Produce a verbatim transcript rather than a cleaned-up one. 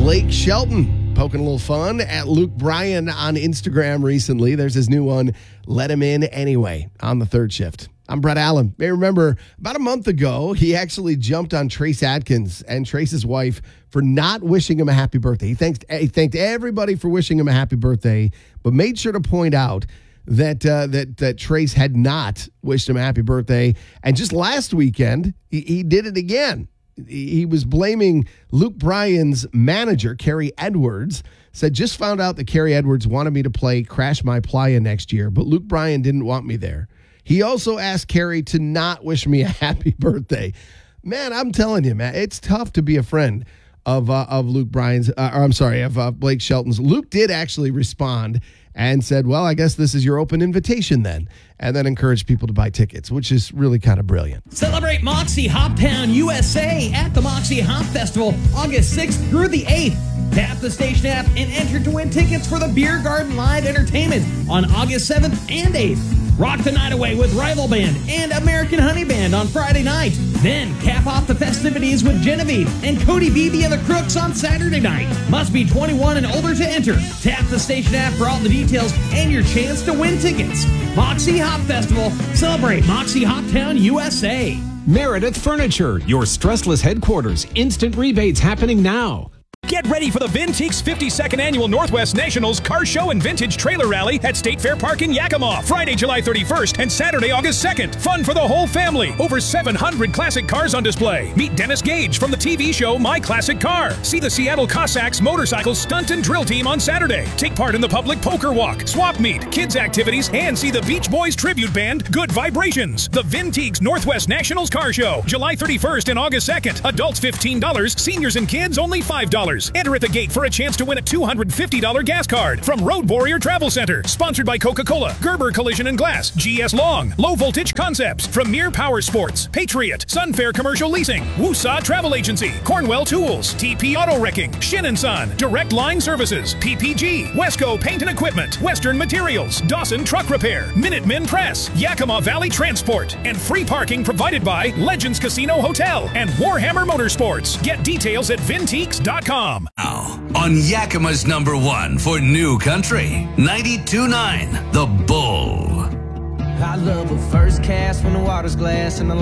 Blake Shelton poking a little fun at Luke Bryan on Instagram recently. There's his new one, Let Him In Anyway, on the third shift. I'm Brett Allen. You may remember about a month ago, he actually jumped on Trace Adkins and Trace's wife for not wishing him a happy birthday. He thanked, he thanked everybody for wishing him a happy birthday, but made sure to point out that uh, that that Trace had not wished him a happy birthday. And just last weekend, he, he did it again. He was blaming Luke Bryan's manager, Carrie Edwards, said, just found out that Carrie Edwards wanted me to play Crash My Playa next year, but Luke Bryan didn't want me there. He also asked Carrie to not wish me a happy birthday. Man, I'm telling you, man, it's tough to be a friend of uh, of Luke Bryan's, uh, or I'm sorry, of uh, Blake Shelton's. Luke did actually respond and said, well, I guess this is your open invitation then, and then encouraged people to buy tickets, which is really kind of brilliant. Celebrate Moxie Hoptown U S A at the Moxie Hop Festival, August sixth through the eighth. Tap the station app and enter to win tickets for the Beer Garden Live Entertainment on August seventh and eighth. Rock the night away with Rival Band and American Honey Band on Friday night. Then cap off the festivities with Genevieve and Cody Beebe and the Crooks on Saturday night. Must be twenty-one and older to enter. Tap the station app for all the details and your chance to win tickets. Moxie Hop Festival. Celebrate Moxie Hoptown U S A. Meredith Furniture, your stressless headquarters. Instant rebates happening now. Get ready for the Vinteeks fifty-second Annual Northwest Nationals Car Show and Vintage Trailer Rally at State Fair Park in Yakima, Friday, July thirty-first and Saturday, August second. Fun for the whole family. Over seven hundred classic cars on display. Meet Dennis Gage from the T V show My Classic Car. See the Seattle Cossacks motorcycle stunt and drill team on Saturday. Take part in the public poker walk, swap meet, kids activities, and see the Beach Boys tribute band Good Vibrations. The Vinteeks Northwest Nationals Car Show, July thirty-first and August second. Adults fifteen dollars, seniors and kids only five dollars. Enter at the gate for a chance to win a two hundred fifty dollars gas card from Road Warrior Travel Center. Sponsored by Coca-Cola, Gerber Collision and Glass, G S Long, Low Voltage Concepts, Premier Power Sports, Patriot, Sunfair Commercial Leasing, Woosah Travel Agency, Cornwell Tools, T P Auto Wrecking, Shin and Son, Direct Line Services, P P G, Wesco Paint and Equipment, Western Materials, Dawson Truck Repair, Minutemen Press, Yakima Valley Transport, and free parking provided by Legends Casino Hotel and Warhammer Motorsports. Get details at Vinteeks dot com. Now, on Yakima's number one for new country, ninety-two point nine The Bull. I love a first cast when the water's glass and the